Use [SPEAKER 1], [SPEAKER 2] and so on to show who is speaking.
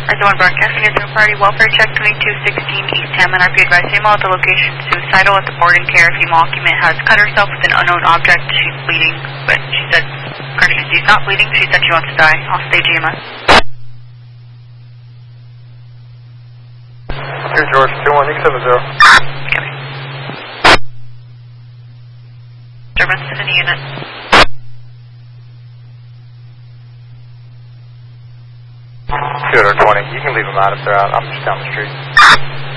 [SPEAKER 1] Reservoir broadcasting is a priority welfare check 2216 East Hammond. RP advised female at the location suicidal at the board and care. Female occupant has cut herself with an unknown object. She's bleeding, but she said, correction, she's not bleeding. She said she wants to die. I'll stay GMS.
[SPEAKER 2] Here, George, 2170.
[SPEAKER 1] Okay. Disturbance in the unit.
[SPEAKER 2] 220. You can leave them out if they're out. I'm just down the street.